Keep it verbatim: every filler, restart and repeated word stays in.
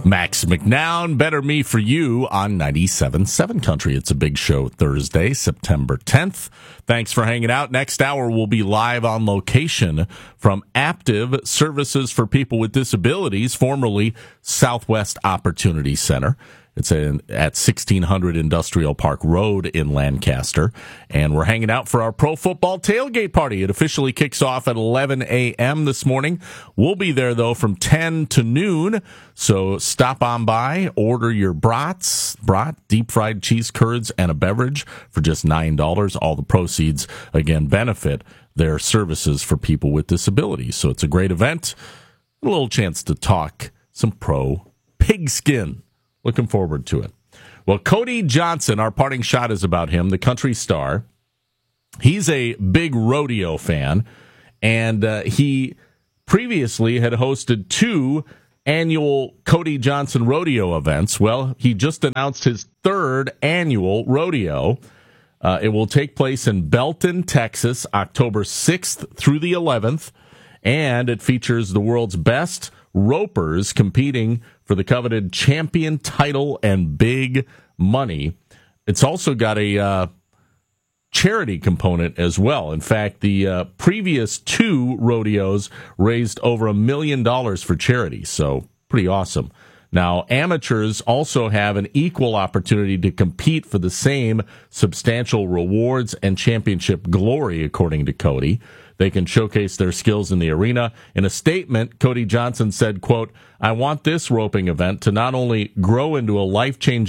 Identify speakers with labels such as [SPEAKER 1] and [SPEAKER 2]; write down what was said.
[SPEAKER 1] Max McNown, Better Me for You on ninety-seven point seven Country. It's a big show Thursday, September tenth. Thanks for hanging out. Next hour, we'll be live on location from Aptive Services for People with Disabilities, formerly Southwest Opportunity Center. It's in, at sixteen hundred Industrial Park Road in Lancaster. And we're hanging out for our pro football tailgate party. It officially kicks off at eleven a.m. this morning. We'll be there, though, from ten to noon. So stop on by, order your brats, brat, deep-fried cheese curds, and a beverage for just nine dollars. All the proceeds, again, benefit their services for people with disabilities. So it's a great event. A little chance to talk some pro pigskin. Looking forward to it. Well, Cody Johnson, our parting shot is about him, the country star. He's a big rodeo fan, and uh, he previously had hosted two annual Cody Johnson rodeo events. Well, he just announced his third annual rodeo. Uh, it will take place in Belton, Texas, October sixth through the eleventh, and it features the world's best ropers competing for the coveted champion title and big money. It's also got a uh, charity component as well. In fact, the uh, previous two rodeos raised over a million dollars for charity, so pretty awesome. Now, amateurs also have an equal opportunity to compete for the same substantial rewards and championship glory, according to Cody. They can showcase their skills in the arena. In a statement, Cody Johnson said, quote, "I want this roping event to not only grow into a life-changing